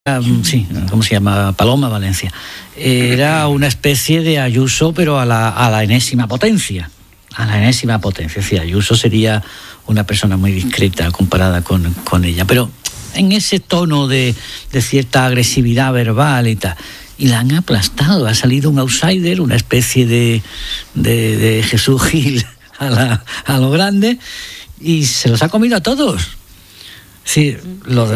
Sí, ¿cómo se llama? Paloma Valencia. Era una especie de Ayuso, pero a la enésima potencia. A la enésima potencia. Sí, Ayuso sería una persona muy discreta comparada con ella. Pero en ese tono de cierta agresividad verbal y tal. Y la han aplastado. Ha salido un outsider, una especie de Jesús Gil a lo grande, y se los ha comido a todos. Sí, los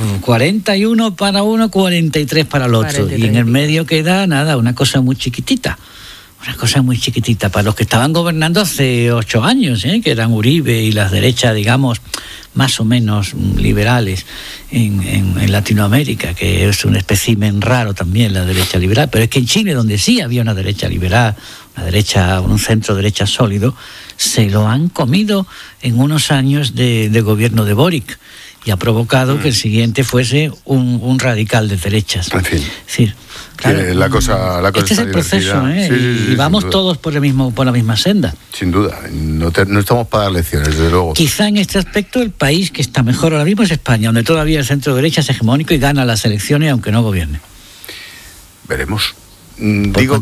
41 para uno, 43 para el otro. 43. Y en el medio queda nada, una cosa muy chiquitita. Una cosa muy chiquitita para los que estaban gobernando hace 8 años, que eran Uribe y las derechas, digamos, más o menos liberales en Latinoamérica, que es un espécimen raro también la derecha liberal. Pero es que en Chile, donde sí había una derecha liberal, un centro derecha sólido, se lo han comido en unos años de gobierno de Boric. Y ha provocado que el siguiente fuese un radical de derechas. En fin. Sí, claro, la cosa este es el proceso, sí, y vamos todos por la misma senda. Sin duda, no estamos para dar lecciones, desde luego. Quizá en este aspecto el país que está mejor ahora mismo es España, donde todavía el centro derecha es hegemónico y gana las elecciones aunque no gobierne. Veremos. Digo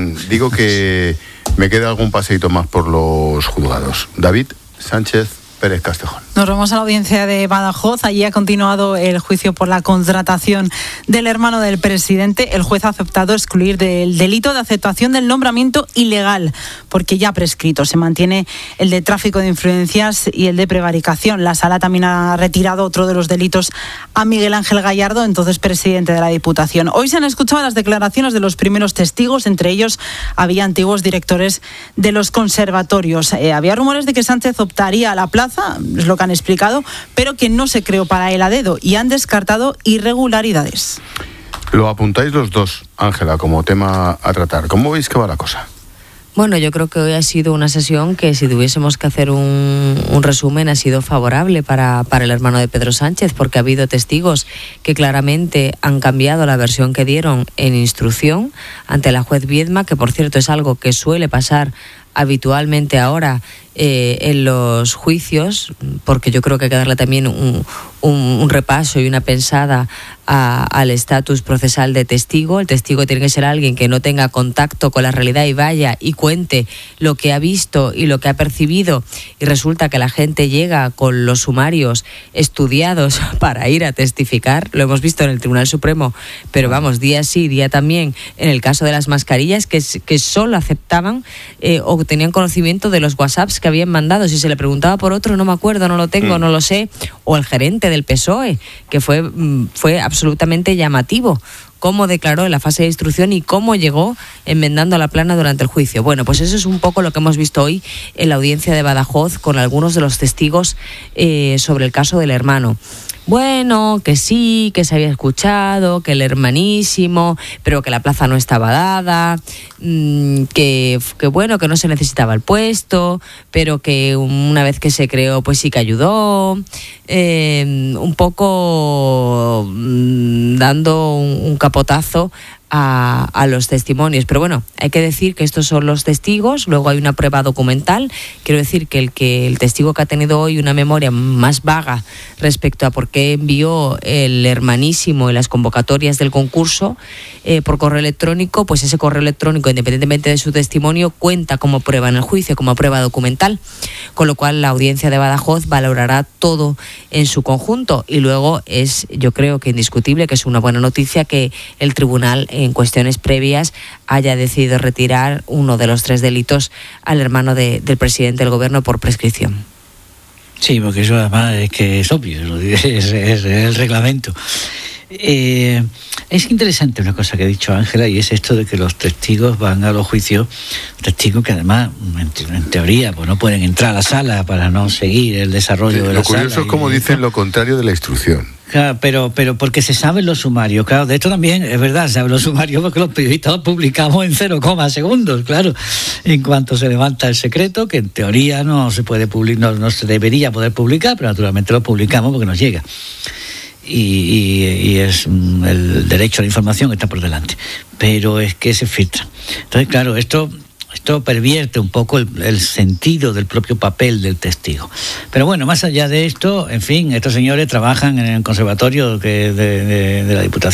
que me queda algún paseíto más por los juzgados. David Sánchez Pérez Castejón. Nos vamos a la audiencia de Badajoz. Allí ha continuado el juicio por la contratación del hermano del presidente. El juez ha aceptado excluir del delito de aceptación del nombramiento ilegal, porque ya ha prescrito. Se mantiene el de tráfico de influencias y el de prevaricación. La sala también ha retirado otro de los delitos a Miguel Ángel Gallardo, entonces presidente de la Diputación. Hoy se han escuchado las declaraciones de los primeros testigos. Entre ellos había antiguos directores de los conservatorios. Había rumores de que Sánchez optaría a la plaza, es lo que han explicado, pero que no se creó para él a dedo, y han descartado irregularidades. Lo apuntáis los dos, Ángela, como tema a tratar. ¿Cómo veis que va la cosa? Bueno, yo creo que hoy ha sido una sesión que, si tuviésemos que hacer un resumen, ha sido favorable para el hermano de Pedro Sánchez, porque ha habido testigos que claramente han cambiado la versión que dieron en instrucción ante la juez Viedma, que por cierto es algo que suele pasar habitualmente ahora en los juicios, porque yo creo que hay que darle también un repaso y una pensada al estatus procesal de testigo. El testigo tiene que ser alguien que no tenga contacto con la realidad y vaya y cuente lo que ha visto y lo que ha percibido, y resulta que la gente llega con los sumarios estudiados para ir a testificar. Lo hemos visto en el Tribunal Supremo, pero vamos, día sí, día también, en el caso de las mascarillas, que solo aceptaban o tenían conocimiento de los WhatsApps que habían mandado. Si se le preguntaba por otro, no me acuerdo, no lo tengo, no lo sé. O el gerente del PSOE, que fue absolutamente llamativo cómo declaró en la fase de instrucción y cómo llegó enmendando la plana durante el juicio. Bueno, pues eso es un poco lo que hemos visto hoy en la audiencia de Badajoz con algunos de los testigos sobre el caso del hermano. Bueno, que sí, que se había escuchado, que el hermanísimo, pero que la plaza no estaba dada, que bueno, que no se necesitaba el puesto, pero que una vez que se creó, pues sí que ayudó, un poco dando un capotazo a los testimonios. Pero bueno, hay que decir que estos son los testigos, luego hay una prueba documental. Quiero decir que el testigo que ha tenido hoy una memoria más vaga respecto a por qué envió el hermanísimo y las convocatorias del concurso por correo electrónico, pues ese correo electrónico, independientemente de su testimonio, cuenta como prueba en el juicio, como prueba documental, con lo cual la audiencia de Badajoz valorará todo en su conjunto. Y luego yo creo que indiscutible que es una buena noticia que el tribunal, en cuestiones previas, haya decidido retirar uno de los 3 delitos al hermano del presidente del gobierno por prescripción. Sí, porque eso además es que es obvio, es el reglamento. Es interesante una cosa que ha dicho Ángela, y es esto de que los testigos van a los juicios, testigos que además en teoría pues no pueden entrar a la sala para no seguir el desarrollo de la sala. Lo curioso es como dicen lo contrario de la instrucción. Claro, pero porque se saben los sumarios. Claro, de esto también es verdad, se saben los sumarios porque los periodistas los publicamos en 0, segundos, claro. En cuanto se levanta el secreto, que en teoría no se puede no se debería poder publicar, pero naturalmente lo publicamos porque nos llega. Y es el derecho a la información que está por delante. Pero es que se filtra. Entonces, claro, esto pervierte un poco el sentido del propio papel del testigo. Pero bueno, más allá de esto, en fin, estos señores trabajan en el conservatorio de la Diputación.